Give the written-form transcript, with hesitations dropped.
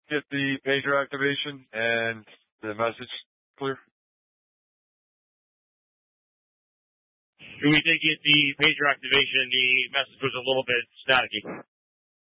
get the pager activation and the message clear? We did get the pager activation. The message was a little bit staticky.